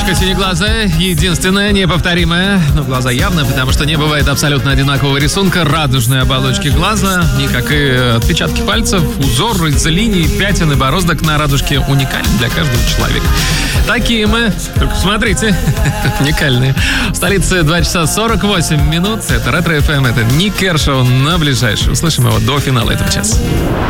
оболочка синеглазая, единственная, неповторимая. Но глаза явно, потому что не бывает абсолютно одинакового рисунка радужной оболочки глаза. И как и отпечатки пальцев, узор из-за линий, пятен и бороздок на радужке уникален для каждого человека. Такие мы, только смотрите, уникальные. В столице 2 часа 48 минут. Это Ретро ФМ, это Ник Кершоу на ближайшее. Услышим его до финала этого часа.